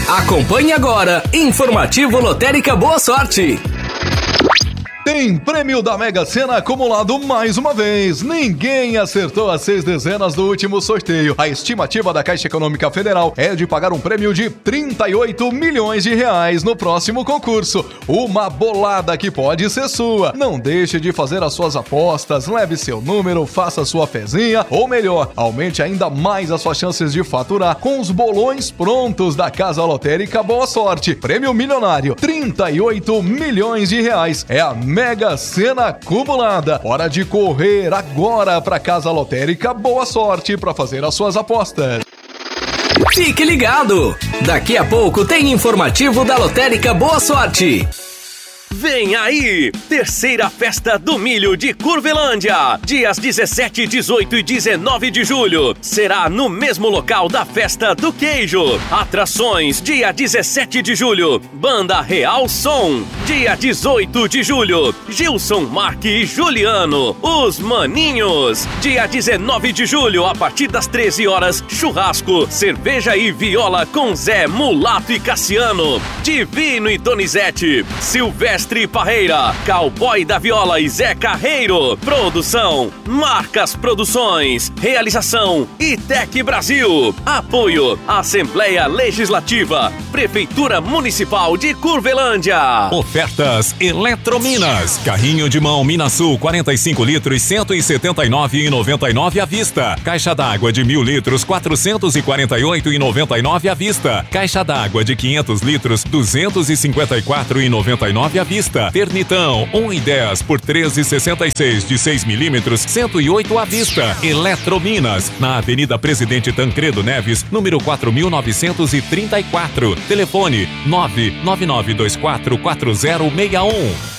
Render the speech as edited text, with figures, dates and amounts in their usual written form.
Acompanhe agora, Informativo Lotérica Boa Sorte. Tem prêmio da Mega Sena acumulado mais uma vez. Ninguém acertou as 6 dezenas do último sorteio. A estimativa da Caixa Econômica Federal é de pagar um prêmio de 38 milhões de reais no próximo concurso. Uma bolada que pode ser sua. Não deixe de fazer as suas apostas, leve seu número, faça sua fezinha, ou melhor, aumente ainda mais as suas chances de faturar com os bolões prontos da Casa Lotérica Boa Sorte. Prêmio milionário, 38 milhões de reais. É a Mega Sena acumulada. Hora de correr agora para Casa Lotérica Boa Sorte para fazer as suas apostas. Fique ligado! Daqui a pouco tem informativo da Lotérica Boa Sorte. Vem aí! Terceira Festa do Milho de Curvelândia. Dias 17, 18 e 19 de julho. Será no mesmo local da Festa do Queijo. Atrações, dia 17 de julho. Banda Real Som. Dia 18 de julho. Gilson, Mark e Juliano. Os Maninhos. Dia 19 de julho, a partir das 13 horas, churrasco, cerveja e viola com Zé, Mulato e Cassiano. Divino e Donizete. Silvestre Parreira, Cowboy da Viola e Zé Carreiro. Produção, Marcas Produções. Realização, Itec Brasil. Apoio, Assembleia Legislativa, Prefeitura Municipal de Curvelândia. Ofertas Eletrominas. Carrinho de mão Minasul 45 litros 179,99 à vista. Caixa d'água de 1.000 litros 448,99 à vista. Caixa d'água de 500 litros 254,99 à vista. Ternitão 1,10 por 13,66 de 6 milímetros 108 à vista. Eletrominas, na Avenida Presidente Tancredo Neves, número 4.934. Telefone 999244061.